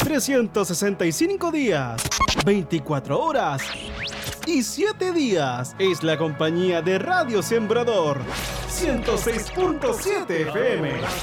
365 días, 24 horas y 7 días. Es la compañía de Radio Sembrador 106.7 FM.